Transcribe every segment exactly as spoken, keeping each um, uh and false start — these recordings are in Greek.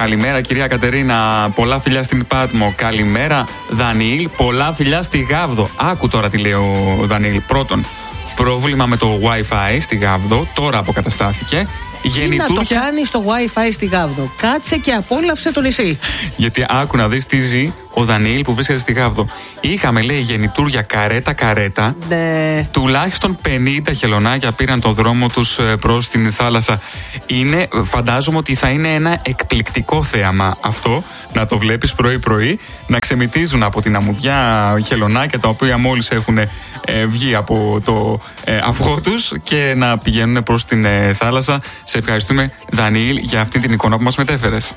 Καλημέρα κυρία Κατερίνα, πολλά φιλιά στην Πάτμο. Καλημέρα Δανιήλ, πολλά φιλιά στη Γάβδο. Άκου τώρα τι λέει ο Δανιήλ. Πρώτον, πρόβλημα με το Wi-Fi στη Γάβδο, τώρα αποκαταστάθηκε. Γεννητούρια... Τι να το κάνει στο Wi-Fi στη Γάβδο. Κάτσε και απόλαυσε το νησί. Γιατί άκου να δεις τι ζει ο Δανιήλ που βρίσκεται στη Γάβδο. Είχαμε, λέει, γεννητούρια καρέτα-καρέτα. Ναι. Τουλάχιστον πενήντα χελωνάκια πήραν το δρόμο τους προς την θάλασσα. Είναι, φαντάζομαι ότι θα είναι ένα εκπληκτικό θέαμα αυτό. Να το βλέπεις πρωί-πρωί, να ξεμυτίζουν από την αμμουδιά χελωνάκια τα οποία μόλις έχουν ε, βγει από το ε, αυγό τους και να πηγαίνουν προς την ε, θάλασσα. Σε ευχαριστούμε, Δανιήλ, για αυτή την εικόνα που μας μετέφερες.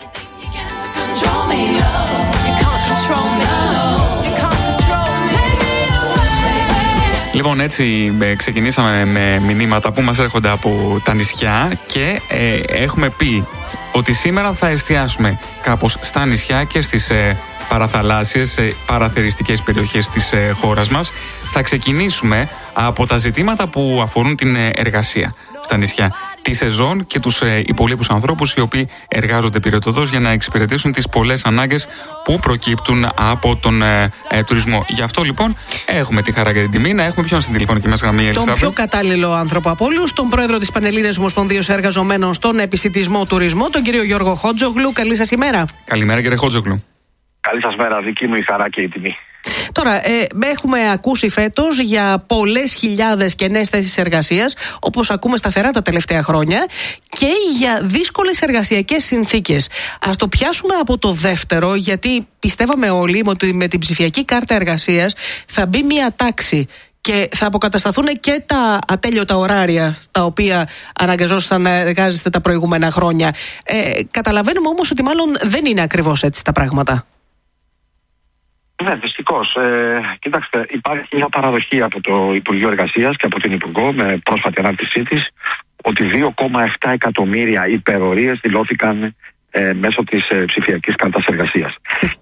Λοιπόν, έτσι ε, ξεκινήσαμε με μηνύματα που μας έρχονται από τα νησιά και ε, έχουμε πει ότι σήμερα θα εστιάσουμε κάπως στα νησιά και στις ε, παραθαλάσσιες, ε, παραθεριστικές περιοχές της ε, χώρας μας. Θα ξεκινήσουμε από τα ζητήματα που αφορούν την ε, εργασία στα νησιά, τη σεζόν και τους ε, υπολείπους ανθρώπους οι οποίοι εργάζονται πυρετοδός για να εξυπηρετήσουν τις πολλές ανάγκες που προκύπτουν από τον ε, ε, τουρισμό. Γι' αυτό λοιπόν έχουμε τη χαρά και την τιμή να έχουμε ποιον στην τηλεφωνική μας γραμμή, Ελισάβετ. Τον πιο κατάλληλο άνθρωπο από όλους, τον πρόεδρο της Πανελλήνιας Ομοσπονδίας Εργαζομένων στον Επισιτισμό Τουρισμό, τον κύριο Γιώργο Χότζογλου. Καλή σας ημέρα. Καλημέρα, κύριε Χότζογλου. Καλή σας μέρα, δική μου η χαρά και η τιμή. Τώρα, ε, έχουμε ακούσει φέτος για πολλές χιλιάδες κενές θέσεις εργασίας, όπως ακούμε σταθερά τα τελευταία χρόνια, και για δύσκολες εργασιακές συνθήκες. Ας το πιάσουμε από το δεύτερο, γιατί πιστεύαμε όλοι ότι με την ψηφιακή κάρτα εργασίας θα μπει μια τάξη και θα αποκατασταθούν και τα ατέλειωτα ωράρια τα οποία αναγκαζόσασταν να εργάζεστε τα προηγούμενα χρόνια. Ε, καταλαβαίνουμε όμως ότι μάλλον δεν είναι ακριβώς έτσι τα πράγματα. Ναι, δυστυχώς. Ε, κοιτάξτε, υπάρχει μια παραδοχή από το Υπουργείο Εργασίας και από την Υπουργό με πρόσφατη ανάρτησή της ότι δύο κόμμα επτά εκατομμύρια υπερορίες δηλώθηκαν ε, μέσω της ε, ψηφιακής κάρτας εργασίας.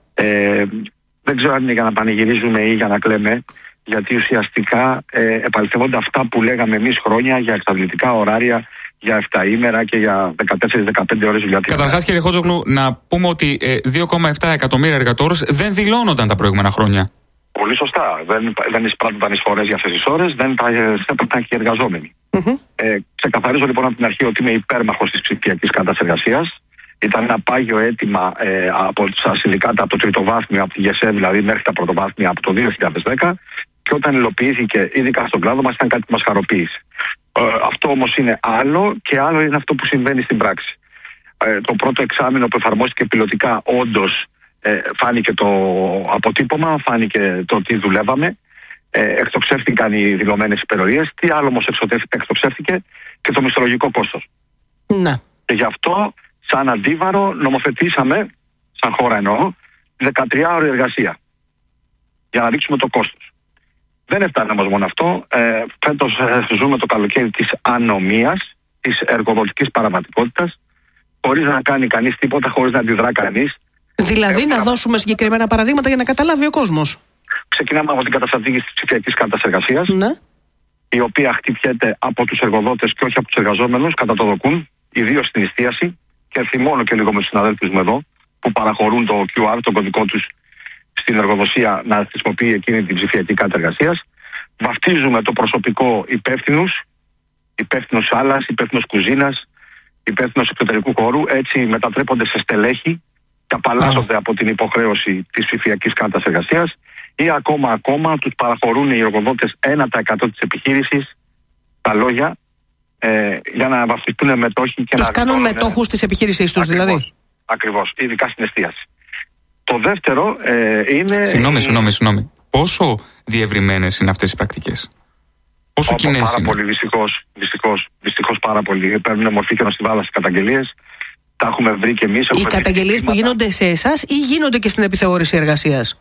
Ε, δεν ξέρω αν είναι για να πανηγυρίζουμε ή για να κλαίμε, γιατί ουσιαστικά ε, επαληθεύονται αυτά που λέγαμε εμείς χρόνια για εξαντλητικά ωράρια, για επτά ημέρα και για δεκατέσσερις με δεκαπέντε ώρες δουλειά. Καταρχάς, κύριε Χότζογλου, να πούμε ότι ε, δύο κόμμα επτά εκατομμύρια εργατόρους δεν δηλώνονταν τα προηγούμενα χρόνια. Πολύ σωστά. Δεν, δεν εισπράττονταν εισφορές για αυτές τις ώρες, δεν τα έπαιρναν και οι εργαζόμενοι. Mm-hmm. Ε, ξεκαθαρίζω λοιπόν από την αρχή ότι είμαι υπέρμαχος της ψηφιακής κάρτας εργασίας. Ήταν ένα πάγιο αίτημα ε, από τα συνδικάτα από το τριτοβάθμιο, από τη ΓΕΣΕ δηλαδή, μέχρι τα πρωτοβάθμια από το δύο χιλιάδες δέκα. Και όταν υλοποιήθηκε, ειδικά στον κλάδο μας, ήταν κάτι που μας χαροποίησε. Ε, αυτό όμως είναι άλλο και άλλο είναι αυτό που συμβαίνει στην πράξη. Ε, το πρώτο εξάμηνο που εφαρμόστηκε πιλωτικά, όντως ε, φάνηκε το αποτύπωμα, φάνηκε το τι δουλεύαμε, ε, εκτοξεύτηκαν οι δηλωμένες υπερορίες. Τι άλλο όμως εκτοξεύτηκε? Και το μισθολογικό κόστος. Ναι. Και γι' αυτό, σαν αντίβαρο, νομοθετήσαμε, σαν χώρα εννοώ, δεκατριάωρη εργασία για να ρίξουμε το κόστος. Δεν έφτανε όμως μόνο αυτό. Ε, φέτος ε, ζούμε το καλοκαίρι της ανομίας, της εργοδοτικής παραβατικότητας, χωρίς να κάνει κανείς τίποτα, χωρίς να αντιδρά κανείς. Δηλαδή, ε, να ε, δώσουμε συγκεκριμένα παραδείγματα για να καταλάβει ο κόσμος. Ξεκινάμε από την καταστατήγηση της ψηφιακής κάρτας εργασίας, ναι. η οποία χτυπιέται από τους εργοδότες και όχι από τους εργαζόμενους, κατά το δοκούν, ιδίως στην εστίαση. Και θυμώνω και λίγο με τους συναδέλφους μου εδώ, που παραχωρούν το κιου αρ, τον κωδικό τους, στην εργοδοσία να χρησιμοποιεί εκείνη την ψηφιακή κάρτα εργασίας. Βαφτίζουμε το προσωπικό υπεύθυνους, υπεύθυνος άλλας, υπεύθυνος κουζίνας, υπεύθυνος εξωτερικού χώρου. Έτσι μετατρέπονται σε στελέχη και απαλλάσσονται από την υποχρέωση της ψηφιακής κάρτας εργασίας, ή ακόμα ακόμα τους παραχωρούν οι εργοδότες ένα τοις εκατό της επιχείρησης, τα λόγια, ε, για να βαφτιστούν μετόχοι και τους να κάνουν μετόχους της επιχείρησης τους, δηλαδή. Ακριβώς, ειδικά στην εστίαση. Το δεύτερο ε, είναι... Συγγνώμη, συγγνώμη, συγγνώμη. Πόσο διευρυμένες είναι αυτές οι πρακτικές? Πόσο κοινές είναι? Πάρα πολύ, δυστυχώς, δυστυχώς, δυστυχώς πάρα πολύ. Παίρνουν μορφή και νοστιβάλα στις καταγγελίες. Τα έχουμε βρει και εμείς. Οι καταγγελίες που γίνονται σε εσάς ή γίνονται και στην επιθεώρηση εργασίας?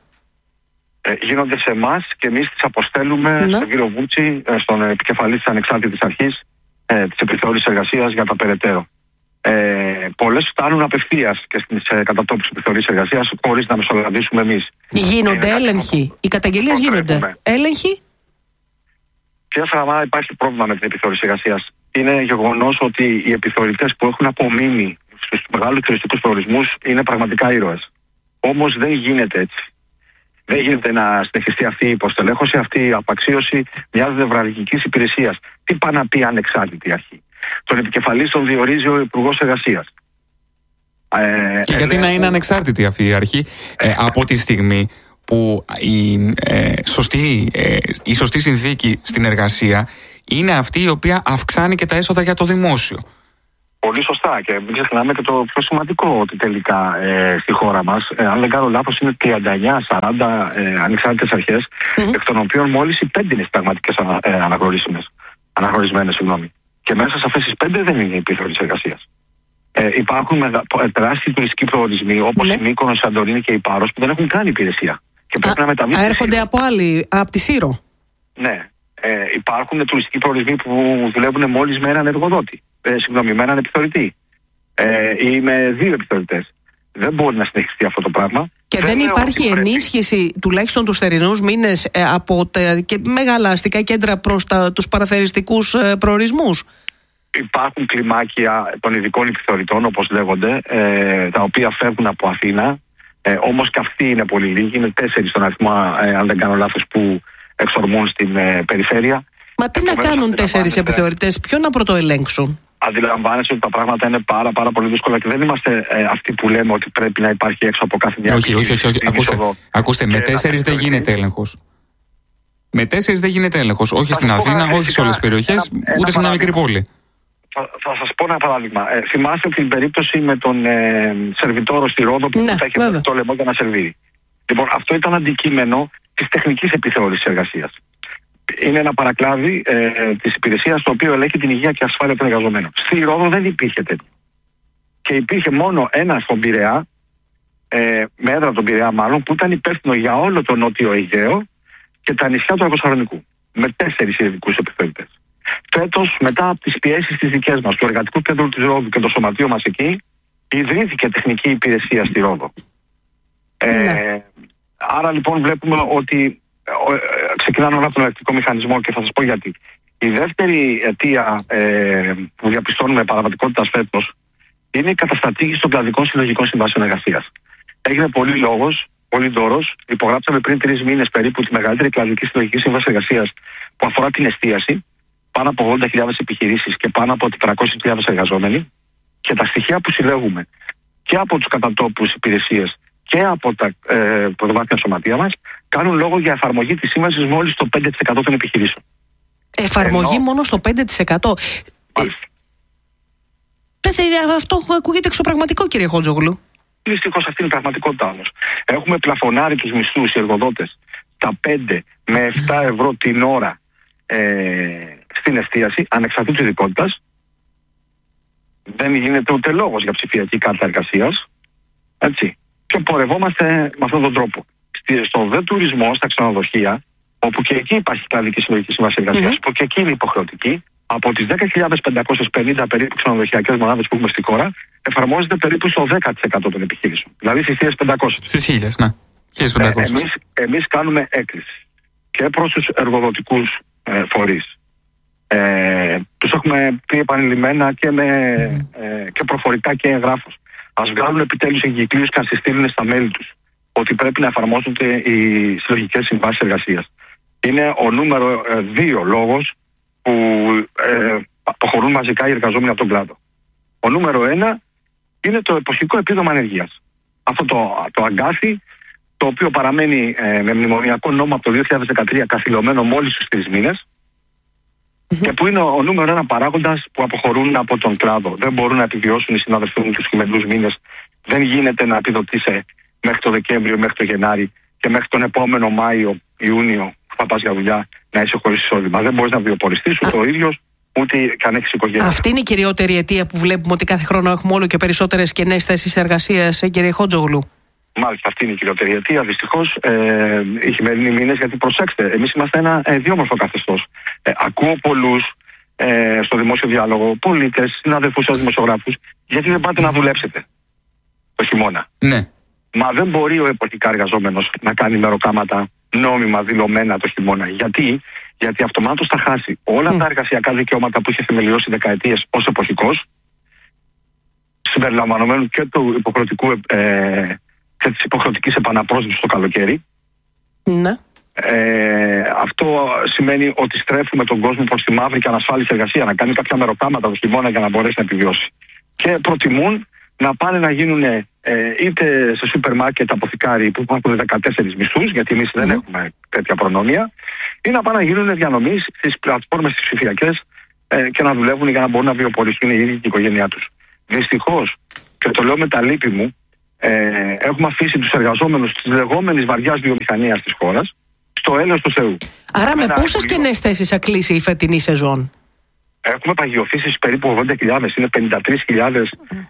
Ε, γίνονται σε εμάς και εμείς τις αποστέλουμε ναι. στον κύριο Βούτσι, στον επικεφαλής της Ανεξάρτητης Αρχής ε, της Επιθεώρησης Εργασίας για τα περαιτέρω. Ε, πολλές φτάνουν απευθείας και στις ε, κατατόπους επιθεωρήσεις εργασίας χωρίς να μεσολαβήσουμε εμείς. Γίνονται ε, έλεγχοι. Οι καταγγελίες γίνονται. Έλεγχοι. Κυρία Σαραμά, υπάρχει πρόβλημα με την επιθεώρηση εργασίας. Είναι γεγονός ότι οι επιθεωρητές που έχουν απομείνει στους μεγάλους τουριστικούς προορισμούς είναι πραγματικά ήρωες. Όμως δεν γίνεται έτσι. Δεν γίνεται να συνεχιστεί αυτή η υποστελέχωση, αυτή η απαξίωση μιας νευραλγικής υπηρεσίας. Τι πάει να πει ανεξάρτητη αρχή? Τον επικεφαλής τον διορίζει ο Υπουργός Εργασίας. Ε, και γιατί ε, να είναι ανεξάρτητη αυτή η αρχή ε, από τη στιγμή που η, ε, σωστή, ε, η σωστή συνθήκη στην εργασία είναι αυτή η οποία αυξάνει και τα έσοδα για το δημόσιο. Πολύ σωστά, και μην ξεχνάμε και το πιο σημαντικό, ότι τελικά ε, στη χώρα μας, ε, αν δεν κάνω λάθος, είναι τριάντα εννιά σαράντα ε, ανεξάρτητες αρχές, mm-hmm. εκ των οποίων μόλις οι πέντε είναι πραγματικές ανα, ε, αναγνωρισμένες. Και μέσα σε αυτές τις πέντε δεν είναι υπήρχε της εργασίας. Ε, υπάρχουν μεγα, τεράστιοι τουριστικοί προορισμοί, όπως mm-hmm. η Μύκονος, η Σαντορίνη και η Πάρος, που δεν έχουν καν υπηρεσία. Και πρέπει Α, να μεταβεί. Έρχονται από άλλη, από τη Σύρο. Ναι. Ε, υπάρχουν τουριστικοί προορισμοί που δουλεύουν μόλις με έναν εργοδότη. Ε, συγγνώμη, με έναν επιθεωρητή. Ε, ή με δύο επιθεωρητές. Δεν μπορεί να συνεχιστεί αυτό το πράγμα. Και δεν, δεν υπάρχει ενίσχυση, τουλάχιστον τους θερινούς μήνες, ε, από τα και μεγάλα αστικά κέντρα προς τα, τους παραθεριστικούς ε, προορισμούς. Υπάρχουν κλιμάκια των ειδικών επιθεωρητών, όπως λέγονται, ε, τα οποία φεύγουν από Αθήνα. Ε, όμως και αυτοί είναι πολύ λίγοι. Είναι τέσσερις στον αριθμό, ε, αν δεν κάνω λάθος, που εξορμούν στην ε, περιφέρεια. Μα τι να κάνουν τέσσερις επιθεωρητές, ποιο να πρωτοελέγξουν? Αντιλαμβάνεσαι ότι τα πράγματα είναι πάρα, πάρα πολύ δύσκολα και δεν είμαστε ε, αυτοί που λέμε ότι πρέπει να υπάρχει έξω από κάθε μια όχι, όχι, όχι, όχι. Ακούστε, ακούστε με τέσσερις δεν γίνεται έλεγχος. Με τέσσερις δεν γίνεται έλεγχος. Όχι στην Αθήνα, όχι σε όλες τις περιοχές, ούτε σε μια μικρή πόλη. Θα, θα σας πω ένα παράδειγμα. Ε, θυμάστε την περίπτωση με τον ε, σερβιτόρο στη Ρόδο που θα είχε το λαιμό για να σερβίρει. Λοιπόν, αυτό ήταν αντικείμενο της τεχνικής επιθεώρησης εργασίας. Είναι ένα παρακλάδι ε, της υπηρεσίας, το οποίο ελέγχει την υγεία και ασφάλεια των εργαζομένων. Στη Ρόδο δεν υπήρχε τέτοιο. Και υπήρχε μόνο ένα στον Πειραιά, ε, με έδρα τον Πειραιά μάλλον, που ήταν υπεύθυνο για όλο το νότιο Αιγαίο και τα νησιά του Αργοσαλονικού. Με τέσσερις ειδικούς επιθεωρητές. Φέτος, μετά από τις πιέσεις τις δικές μας, του Εργατικού Κέντρου της Ρόδου και το σωματείο μας εκεί, ιδρύθηκε τεχνική υπηρεσία στη Ρόδο. Ε, ναι. Άρα λοιπόν βλέπουμε ότι ε, ε, ξεκινάνε όλα από τον ελεκτρικό μηχανισμό και θα σας πω γιατί. Η δεύτερη αιτία ε, που διαπιστώνουμε παραβατικότητας φέτος είναι η καταστατήγηση των κλαδικών συλλογικών συμβάσεων εργασίας. Έγινε πολύ λόγος, πολύ ντόρος. Υπογράψαμε πριν τρεις μήνες περίπου τη μεγαλύτερη κλαδική συλλογική σύμβαση εργασίας που αφορά την εστίαση. Πάνω από ογδόντα χιλιάδες επιχειρήσεις και πάνω από τετρακόσιες χιλιάδες εργαζόμενοι, και τα στοιχεία που συλλέγουμε και από τους κατατόπους υπηρεσίες και από τα ε, πρωτοβάθμια σωματεία μας κάνουν λόγο για εφαρμογή της σύμβασης μόλις στο πέντε τοις εκατό των επιχειρήσεων. Εφαρμογή Ενώ... μόνο στο πέντε τοις εκατό. Ε, αυτό ακούγεται εξωπραγματικό, κύριε Χότζογλου. Δυστυχώς αυτή είναι η πραγματικότητα όμως. Έχουμε πλαφωνάρει τους μισθούς οι εργοδότες στα πέντε με επτά ευρώ την ώρα ε, στην εστίαση, ανεξαρτήτως ειδικότητας. Δεν γίνεται ούτε λόγος για ψηφιακή κάρτα εργασίας. Έτσι. Και πορευόμαστε με αυτόν τον τρόπο. Στο δε τουρισμό, στα ξενοδοχεία, όπου και εκεί υπάρχει κλαδική συλλογική σύμβαση εργασίας, mm-hmm. που και εκεί είναι υποχρεωτική, από τις δέκα χιλιάδες πεντακόσιες πενήντα περίπου ξενοδοχειακές μονάδες που έχουμε στη χώρα, εφαρμόζεται περίπου στο δέκα τοις εκατό των επιχειρήσεων. Δηλαδή στις χίλιες πεντακόσιες. Στις χίλιες, ναι. χίλιες πεντακόσιες. Ε, εμείς, εμείς κάνουμε έκκληση και προς τους εργοδοτικούς ε, φορείς. Ε, τους έχουμε πει επανειλημμένα και, με, mm. ε, και προφορικά και εγγράφως. Ας βγάλουν επιτέλους εγκυκλίους και να συστήλουν στα μέλη τους ότι πρέπει να εφαρμόζονται οι συλλογικές συμβάσεις εργασίας. Είναι ο νούμερο ε, δύο λόγος που ε, αποχωρούν μαζικά οι εργαζόμενοι από τον κλάδο. Ο νούμερο ένα είναι το εποχικό επίδομα ανεργίας. Αυτό το, το αγκάθι, το οποίο παραμένει ε, με μνημονιακό νόμο από το δύο χιλιάδες δεκατρία καθυλωμένο μόλις στους τρεις μήνες mm-hmm. και που είναι ο, ο νούμερο ένα παράγοντας που αποχωρούν από τον κλάδο. Δεν μπορούν να επιβιώσουν οι συναδελφοί μου τους χειμερινούς μήνες. Δεν γίνεται να επιδοτήσει μέχρι το Δεκέμβριο, μέχρι το Γενάρη και μέχρι τον επόμενο Μάιο, Ιούνιο που θα πας για δουλειά να είσαι χωρίς εισόδημα. Δεν μπορείς να βιοποριστείς ούτε ο ίδιος, ούτε καν έχεις οικογένεια. Αυτή είναι η κυριότερη αιτία που βλέπουμε ότι κάθε χρόνο έχουμε όλο και περισσότερες κενές θέσεις εργασίας, κύριε Χότζογλου. Μάλιστα, αυτή είναι η κυριότερη αιτία. Δυστυχώς ε, οι χειμερινοί μήνες, γιατί προσέξτε, εμείς είμαστε ένα ε, διόμορφο καθεστώς. Ε, ακούω πολλούς ε, στο δημόσιο διάλογο, πολίτες, συναδελφούς, δημοσιογράφους, γιατί δεν πάτε να δουλέψετε το χειμώνα. Ναι. Μα δεν μπορεί ο εποχικά εργαζόμενος να κάνει μεροκάματα νόμιμα δηλωμένα το χειμώνα. Γιατί, Γιατί αυτομάτως θα χάσει όλα mm. τα εργασιακά δικαιώματα που είχε θεμελιώσει δεκαετίες ως εποχικός, συμπεριλαμβανομένου και του υποχρεωτικού ε, και της υποχρεωτικής επαναπρόσληψης το καλοκαίρι. Ναι. Ε, αυτό σημαίνει ότι στρέφουμε τον κόσμο προς τη μαύρη και ανασφάλιση εργασία, να κάνει κάποια μεροκάματα το χειμώνα για να μπορέσει να επιβιώσει. Και προτιμούν να πάνε να γίνουν ε, είτε σε σούπερ μάρκετ αποθηκάρι που έχουν δεκατέσσερις μισθούς, γιατί εμείς δεν έχουμε τέτοια προνόμια, ή να πάνε να γίνουν διανομής στις πλατφόρμες τις ψηφιακές ε, και να δουλεύουν για να μπορούν να βιοποριστούν οι ίδιοι και η οικογένειά τους. Δυστυχώς, και το λέω με τα λύπη μου, ε, έχουμε αφήσει τους εργαζόμενους της λεγόμενης βαριάς βιομηχανίας της χώρας στο έλεος του Θεού. Άρα με πόσες κενές θέσεις θα κλείσει η φετινή σεζόν? Έχουμε παγιωθήσει περίπου ογδόντα χιλιάδες, είναι πενήντα τρεις χιλιάδες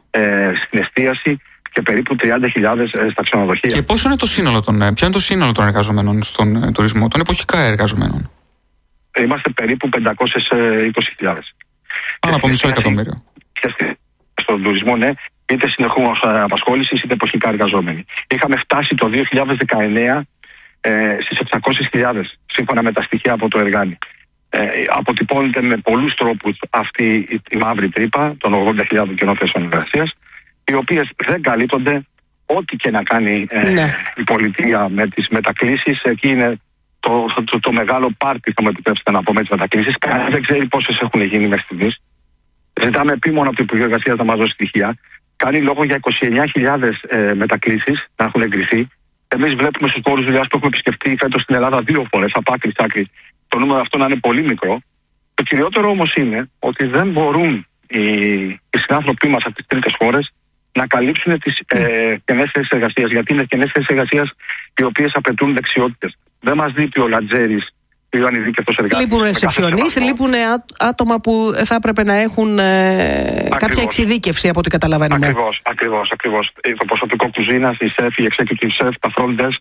ε, στην εστίαση και περίπου τριάντα χιλιάδες ε, στα ξενοδοχεία. Και πόσο είναι το σύνολο των, ποιο είναι το σύνολο των εργαζομένων στον ε, τουρισμό, των εποχικά εργαζομένων? Είμαστε περίπου πεντακόσιες είκοσι χιλιάδες. Πάνω από μισό εκατομμύριο. Και στον τουρισμό, ναι, είτε συνεχώς απασχόλησης είτε εποχικά εργαζόμενοι. Είχαμε φτάσει το δύο χιλιάδες δεκαεννέα ε, στις εξακόσιες χιλιάδες, σύμφωνα με τα στοιχεία από το Εργάνη. Ε, αποτυπώνεται με πολλούς τρόπους αυτή η, η μαύρη τρύπα των ογδόντα χιλιάδων κενών θέσεων εργασίας, οι οποίες δεν καλύπτονται ό,τι και να κάνει ε, ναι. η πολιτεία με τις μετακλήσεις. Εκεί είναι το, το, το, το μεγάλο πάρτι, θα μου επιτρέψετε να πω, με τις μετακλήσεις. Κανείς δεν ξέρει πόσες έχουν γίνει μέχρι στιγμής. Ζητάμε επίμονα από το Υπουργείο Εργασίας να μας δώσει στοιχεία. Κάνει λόγο για είκοσι εννιά χιλιάδες ε, μετακλήσεις να έχουν εγκριθεί. Εμείς βλέπουμε στους χώρους δουλειάς που έχουμε επισκεφτεί φέτος στην Ελλάδα δύο φορές, από άκρη σ' άκρη, το νούμερο αυτό να είναι πολύ μικρό. Το κυριότερο όμως είναι ότι δεν μπορούν οι, οι συνάνθρωποι μας από τις τρίτες χώρες να καλύψουν τις ε, κενές θέσεις εργασίας. Γιατί είναι κενές θέσεις εργασίας οι οποίες απαιτούν δεξιότητες. Δεν μας δείχνει ο Λατζέρης ή ο ανειδίκευτος εργάτης. Λείπουν ρεσεψιονείς, λείπουν άτομα που θα έπρεπε να έχουν ε, κάποια εξειδίκευση από ό,τι καταλαβαίνουμε. Ακριβώς, ακριβώς, ακριβώς. Το προσωπικό κουζίνας, η σεφ, η executive chef, τα front desk,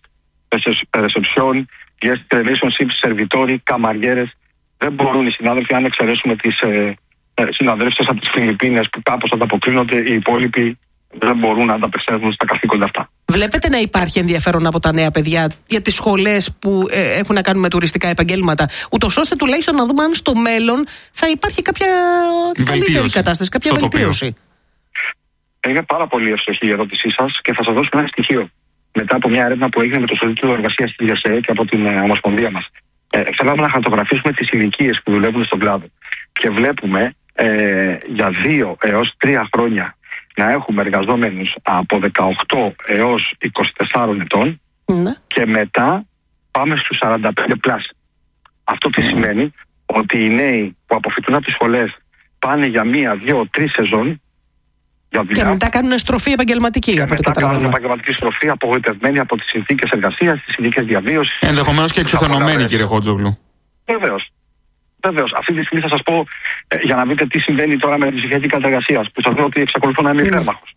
reception, guest relationships, σερβιτόροι, καμαριέρες. Δεν μπορούν οι συνάδελφοι, αν εξαιρέσουμε τις ε, ε, συναδέλφες από τις Φιλιππίνες που κάπως ανταποκρίνονται, οι υπόλοιποι δεν μπορούν να ανταπεξέλθουν στα καθήκοντα αυτά. Βλέπετε να υπάρχει ενδιαφέρον από τα νέα παιδιά για τις σχολές που ε, έχουν να κάνουν με τουριστικά επαγγέλματα, ούτως ώστε τουλάχιστον να δούμε αν στο μέλλον θα υπάρχει κάποια καλύτερη κατάσταση, κάποια βελτίωση? Είναι πάρα πολύ εύστοχη η ερώτησή σας και θα σας δώσω ένα στοιχείο. Μετά από μια έρευνα που έγινε με το Σωλητήριο Εργασίας της ΓΕΣΕ και από την ε, Ομοσπονδία μας, ε, θέλαμε να χαρτογραφήσουμε τις ηλικίες που δουλεύουν στον κλάδο. Και βλέπουμε ε, για δύο έως τρία χρόνια να έχουμε εργαζόμενους από δεκαοκτώ έως είκοσι τέσσερα ετών mm. και μετά πάμε στους σαράντα πέντε πλας. Αυτό τι mm. σημαίνει? Ότι οι νέοι που αποφυτούν από τις σχολές πάνε για μία, δύο, τρεις σεζόν για δουλειά. Και μετά κάνουν στροφή επαγγελματική. Και μετά κάνουν επαγγελματική στροφή, απογοητευμένοι από τις συνθήκες εργασίας, τις συνθήκες διαβίωσης. Ενδεχομένως και εξουθενωμένοι, κύριε Χότζογλου. Βεβαίως. Βεβαίως. Αυτή τη στιγμή θα σας πω, ε, για να δείτε τι συμβαίνει τώρα με την ψηφιακή κατεργασία, που σας λέω ότι εξακολουθώ να είμαι υπέρμαχος.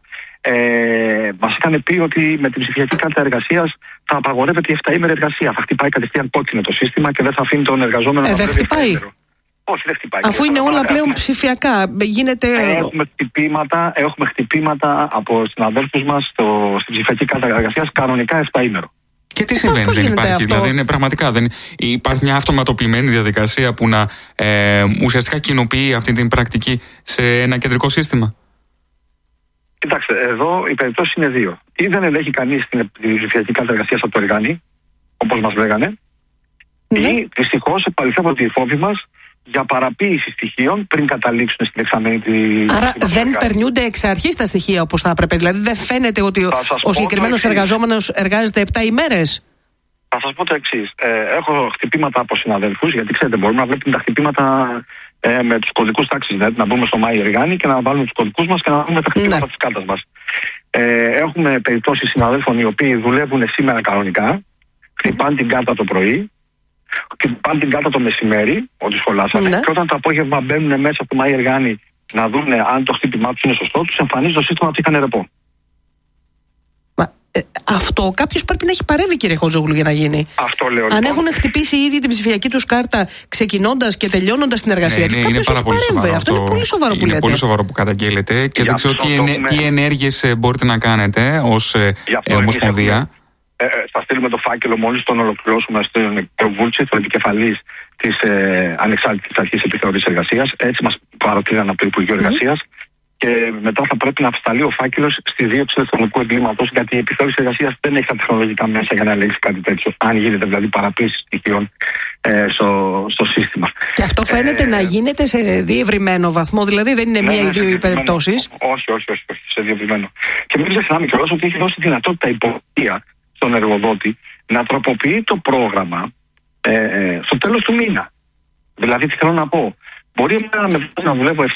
Ε, μας είχαν πει ότι με την ψηφιακή κάρτα εργασίας θα απαγορεύεται η εφταήμερη εργασία. Θα χτυπάει κατευθείαν κόκκινο το σύστημα και δεν θα αφήνει τον εργαζόμενο ε, να δεν χτυπάει. Όχι, δεν χτυπάει. Αφού είναι όλα πλέον ψηφιακά. Γίνεται... Έχουμε χτυπήματα, έχουμε χτυπήματα από συναδέλφους μας στο, στην ψηφιακή κάρτα εργασίας κανονικά εφταήμερο. Και τι συμβαίνει, δεν υπάρχει? Αυτό? Δηλαδή, είναι πραγματικά δεν υπάρχει μια αυτοματοποιημένη διαδικασία που να ε, ουσιαστικά κοινοποιεί αυτή την πρακτική σε ένα κεντρικό σύστημα? Κοιτάξτε, εδώ οι περιπτώσεις είναι δύο. Ή δεν ελέγχει κανείς την ψηφιακή κάρτα εργασίας από το Εργάνη, όπως μας λέγανε, mm. ή δυστυχώς επαληθεύονται οι φόβοι μας για παραποίηση στοιχείων πριν καταλήξουν στην εξαμένη τη. Άρα δεν περνιούνται εξ αρχής τα στοιχεία όπως θα έπρεπε. Δηλαδή δεν φαίνεται ότι ο, ο συγκεκριμένος εργαζόμενος εργάζεται επτά ημέρες. Θα σας πω το εξής. Ε, έχω χτυπήματα από συναδέλφους, γιατί ξέρετε, μπορούμε να βλέπουμε τα χτυπήματα ε, με τους κωδικούς τάξης. Δηλαδή να μπούμε στο My Εργάνη και να βάλουμε τους κωδικούς μας και να δούμε τα χτυπήματα ναι. της κάρτας μας. Ε, έχουμε περιπτώσεις συναδέλφων οι οποίοι δουλεύουν σήμερα κανονικά, χτυπάνε την κάρτα το πρωί. Και πάνε την κάρτα το μεσημέρι, ότι σχολάσανε, ναι. και όταν το απόγευμα μπαίνουν μέσα από το My Εργάνη να δουν αν το χτύπημά τους είναι σωστό, τους εμφανίζει το σύστημα ότι είχαν ρεπό. Μα, ε, αυτό κάποιος πρέπει να έχει παρέμβει, κύριε Χότζογλου, για να γίνει. Αυτό λέω. Αν λοιπόν. έχουν χτυπήσει ήδη την ψηφιακή τους κάρτα ξεκινώντας και τελειώνοντας την εργασία τους, ναι, κάποιος έχει παρέμβει. Αυτό είναι πολύ σοβαρό που λέτε. Είναι πολύ σοβαρό που καταγγέλλετε και δεν ξέρω τι, ενέ, τι ενέργειες μπορείτε να κάνετε ως ε, Ομοσπονδία. Ε, θα στείλουμε το φάκελο μόλις τον ολοκληρώσουμε στον Προβούλτσι, τον επικεφαλής της ε, Ανεξάρτητης Αρχής Επιθεώρησης Εργασίας. Έτσι μας παροτρύναν από το Υπουργείο mm. Εργασίας. και μετά θα πρέπει να αυσταλεί ο φάκελος στη δίωξη ηλεκτρονικού εγκλήματος, γιατί η επιθεώρηση εργασίας δεν έχει τα τεχνολογικά μέσα για να ελέγξει κάτι τέτοιο. Αν γίνεται δηλαδή παραποίηση στοιχείων ε, στο, στο σύστημα. Και αυτό φαίνεται ε, να γίνεται σε διευρυμένο βαθμό, δηλαδή δεν είναι ναι, μία ή δύο οι περιπτώσεις. Όχι, όχι, όχι, όχι, σε διευρυμένο. Και μην ξεχνάμε κιόλας ότι έχει δώσει δυνατότητα η πολιτεία στον εργοδότη να τροποποιεί το πρόγραμμα ε, ε, στο τέλος του μήνα. Δηλαδή, τι θέλω να πω, μπορεί να με να δουλεύω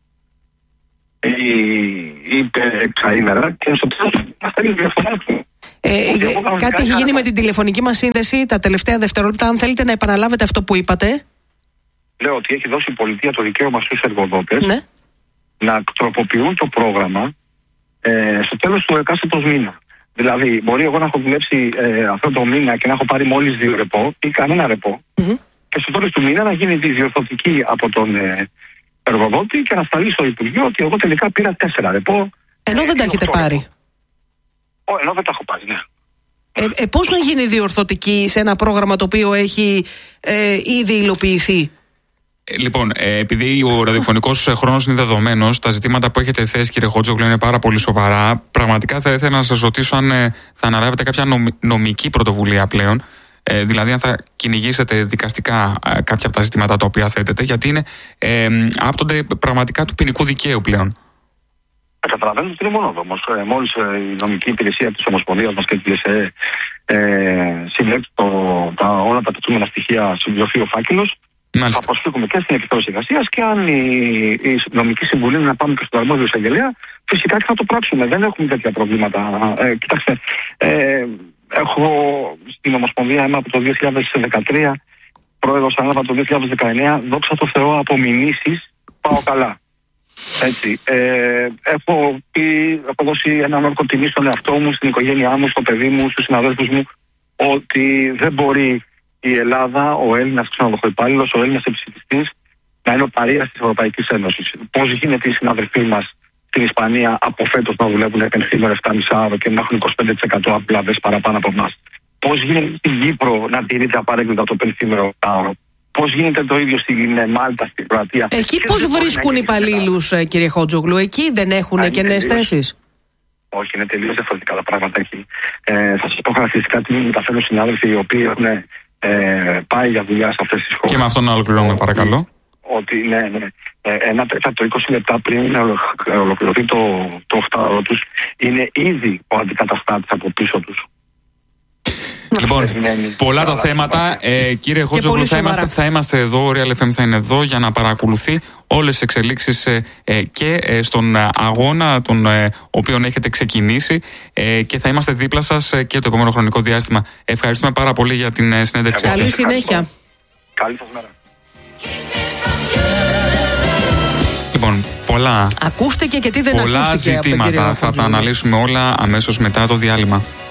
ή εξαήμερα και στο τέλος να στέλνει διαφορά του. Ε, κάτι έχει γίνει με την τηλεφωνική μας σύνδεση τα τελευταία δευτερόλεπτα. Αν θέλετε να επαναλάβετε αυτό που είπατε. Λέω ότι έχει δώσει η πολιτεία το δικαίωμα στους εργοδότες ναι. να τροποποιούν το πρόγραμμα ε, στο τέλος του εκάστοτος μήνα. Δηλαδή, μπορεί εγώ να έχω δουλέψει ε, αυτό το μήνα και να έχω πάρει μόλις δύο ρεπό ή κανένα ρεπό, mm-hmm. και στο τέλος του μήνα να γίνει τη διορθωτική από τον ε, εργοδότη και να σταλεί στο Υπουργείο ότι εγώ τελικά πήρα τέσσερα ρεπό. Ενώ δεν τα έχετε πάρει. Ω, ενώ δεν τα έχω πάρει, ναι. Ε, ε, πώς να γίνει διορθωτική σε ένα πρόγραμμα το οποίο έχει ε, ήδη υλοποιηθεί? Λοιπόν, επειδή ο ραδιοφωνικός χρόνος είναι δεδομένος, τα ζητήματα που έχετε θέσει, κύριε Χότζογλου, είναι πάρα πολύ σοβαρά. Πραγματικά θα ήθελα να σας ρωτήσω αν θα αναλάβετε κάποια νομική πρωτοβουλία πλέον. Ε, δηλαδή, αν θα κυνηγήσετε δικαστικά κάποια από τα ζητήματα τα οποία θέτετε, γιατί είναι, ε, άπτονται πραγματικά του ποινικού δικαίου πλέον. Καταλαβαίνετε ότι είναι μονόδο όμως. Ε, μόλις ε, η νομική υπηρεσία της Ομοσπονδίας μας και της ΕΣΕ ε, συλλέξει όλα τα πετούμενα στοιχεία, συμπληρωθεί ο φάκελος. Μάλιστα. Θα προσφύγουμε και στην επιθεώρηση εργασίας και αν η, η νομική συμβουλή είναι να πάμε και στον αρμόδιο εισαγγελέα, φυσικά και θα το πράξουμε. Δεν έχουμε τέτοια προβλήματα. Ε, κοιτάξτε, ε, έχω στην Ομοσπονδία είμαι από το δύο χιλιάδες δεκατρία, πρόεδρος ανάλαβα το δύο χιλιάδες δεκαεννέα, δόξα τω Θεώ από μηνύσεις πάω καλά. Έτσι, ε, έχω, πει, έχω δώσει έναν όρκο τιμή στον εαυτό μου, στην οικογένειά μου, στο παιδί μου, στους συναδέλφους μου, ότι δεν μπορεί η Ελλάδα, ο Έλληνας ξενοδοχοϊπάλληλος, ο Έλληνας επιστημιστής να είναι ο παρείας της Ευρωπαϊκής Ένωσης. Πώς γίνεται οι συναδελφοί μας στην Ισπανία από φέτος να δουλεύουν πενθήμερο επτά και μισό και να έχουν είκοσι πέντε τοις εκατό απλάδες παραπάνω από εμάς? Πώς γίνεται στην Κύπρο να τηρείται απαρέγκλητα το πενθήμερο επτάωρο? Πώς γίνεται το ίδιο στην Μάλτα, στην Κροατία? Εκεί πώς βρίσκουν υπαλλήλους, κύριε Χότζογλου? Εκεί δεν έχουν και νέες θέσεις? Όχι, είναι τελείως διαφορετικά τα πράγματα εκεί. Ε, θα σας πω χαρακτηριστικά τι μεταφέρουν συνάδελφοι οι οποίοι έχουν ε, πάει για δουλειά σε αυτές τις χώρες. Και με αυτόν να ολοκληρώνουμε, παρακαλώ. Ότι ναι, ναι. Ε, ένα τέταρτο είκοσι λεπτά πριν ολοκληρωθεί το, το οχτάωρο τους, είναι ήδη ο αντικαταστάτης από πίσω τους. Λοιπόν, πολλά τα θέματα. Ε, κύριε Χότζογλου, θα είμαστε, θα είμαστε εδώ, ο Real εφ εμ θα είναι εδώ για να παρακολουθεί όλες τις εξελίξεις ε, ε, και ε, στον αγώνα τον ε, οποίον έχετε ξεκινήσει ε, και θα είμαστε δίπλα σας ε, και το επόμενο χρονικό διάστημα. Ευχαριστούμε πάρα πολύ για την ε, συνέντευξη. Καλή συνέχεια. Καλή σας μέρα. Λοιπόν, πολλά, ακούστηκε και τι δεν πολλά ακούστηκε ζητήματα. Θα τα αναλύσουμε όλα αμέσως μετά το διάλειμμα.